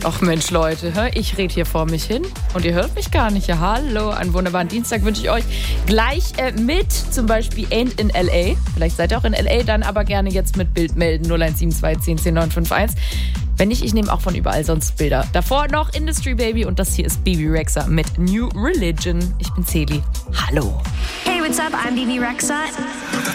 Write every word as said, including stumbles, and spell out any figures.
Ach Mensch, Leute, ich rede hier vor mich hin und ihr hört mich gar nicht. Ja, hallo, einen wunderbaren Dienstag wünsche ich euch. Gleich äh, mit zum Beispiel Ain't in L A. Vielleicht seid ihr auch in L A, dann aber gerne jetzt mit Bild melden. null eins sieben zwei zehn zehn neun fünf eins. Wenn nicht, ich nehme auch von überall sonst Bilder. Davor noch Industry Baby und das hier ist Bebe Rexha mit New Religion. Ich bin Celi. Hallo. Hey, what's up? I'm Bebe Rexha.